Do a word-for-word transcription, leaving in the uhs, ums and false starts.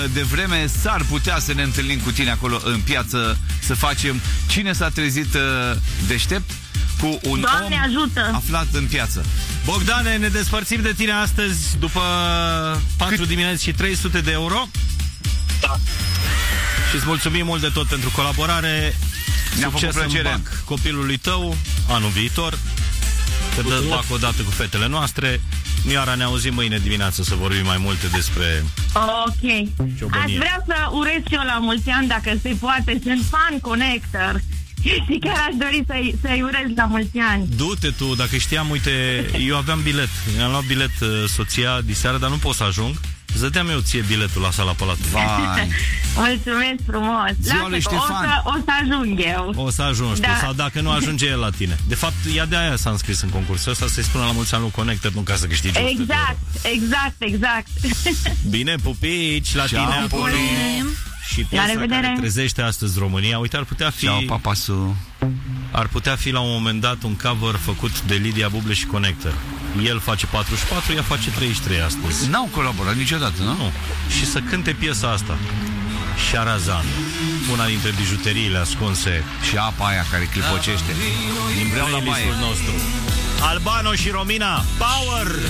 De vreme s-ar putea să ne întâlnim cu tine acolo în piață, să facem Cine s-a trezit deștept cu un Doamne om ajută. aflat în piață. Bogdane, ne despărțim de tine astăzi după patru Cât? dimineți și trei sute de euro. Da. Și îți mulțumim mult de tot pentru colaborare. Ne-a Succes făcut plăcere. în bac copilului tău anul viitor. Te dă bac odată cu fetele noastre. Mioara, ne auzim mâine dimineață să vorbim mai multe despre Ok. ciobănie. Aș vrea să urez și eu la mulți ani, dacă se poate. Sunt fan Connector. Și chiar aș dori să-i, să-i urez la mulți ani. Du-te tu, dacă știam, uite, eu aveam bilet. Mi-am luat bilet uh, soția diseară, dar nu pot să ajung. Îți dădeam eu ție biletul la sala Palatului. Vai. Mulțumesc frumos. Ziua lui Lasă, o, Ștefan. să, o să ajung eu. O să ajungi Da. tu, sau dacă nu ajunge el la tine. De fapt, ea de aia s-a înscris în concursul ăsta, să-i spună la mulți ani lui Connected, nu ca să câștigi o sută de Exact, euro. exact, exact. Bine, pupici, la Ceau, tine acolo. Poli. Și piesa La revedere. care trezește astăzi România. Uite, ar putea fi... Ceau, papasu. Ar putea fi la un moment dat un cover făcut de Lidia Buble și Connector. El face patruzeci și patru, ea face treizeci și trei astăzi. N-au colaborat niciodată, nu? Nu. Și să cânte piesa asta. Șarazan, una dintre bijuteriile ascunse Și apa aia care clipocește. din Vreau la playlistul baie. nostru. Albano și Romina, power!